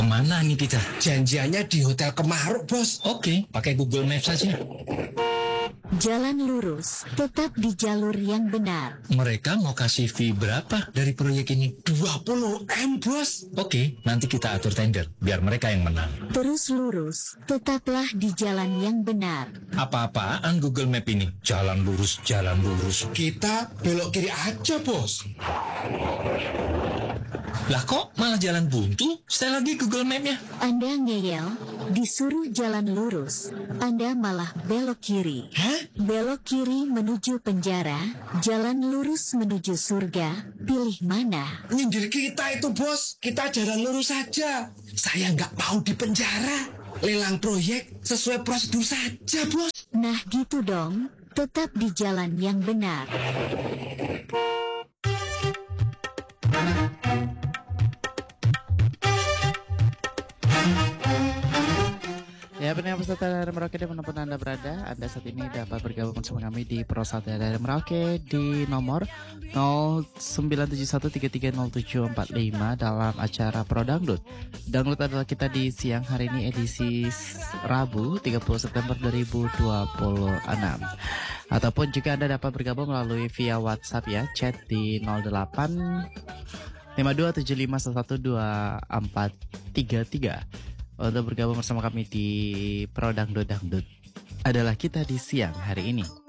Kemana nih kita? Janjiannya di Hotel Kemaruk, Bos. Oke, pakai Google Maps saja. Jalan lurus, tetap di jalur yang benar. Mereka mau kasih fee berapa dari proyek ini? 20 M, Bos. Oke, nanti kita atur tender, biar mereka yang menang. Terus lurus, tetaplah di jalan yang benar. Apa-apaan Google Map ini? Jalan lurus, jalan lurus. Kita belok kiri aja, Bos. Lah kok malah jalan buntu? Setel lagi Google Map-nya. Anda ngeyel, disuruh jalan lurus, Anda malah belok kiri. Hah? Belok kiri menuju penjara, jalan lurus menuju surga, pilih mana? Nyindir kita itu, Bos. Kita jalan lurus saja. Saya nggak mau di penjara. Lelang proyek sesuai prosedur saja, Bos. Nah gitu dong, tetap di jalan yang benar. Ya, pendengar peserta dari Merauke dimanapun Anda berada, Anda saat ini dapat bergabung bersama kami di Prosatya dari Merauke di nomor 0971330745 dalam acara Pro Dangdut. Dangdut adalah kita di siang hari ini edisi Rabu 30 September 2026. Ataupun juga Anda dapat bergabung melalui via WhatsApp ya, chat di 08 5275112433 untuk bergabung bersama kami di Pro Dangdut adalah kita di siang hari ini.